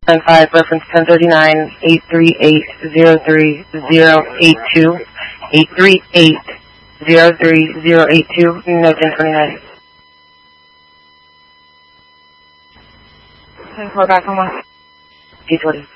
5, reference 1039, 838-03082, 838-03082, no 1029. 10-4 back on 1. 820.